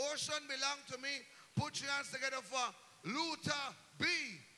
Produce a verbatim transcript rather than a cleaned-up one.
portion belongs to me. Put your hands together for Luther B.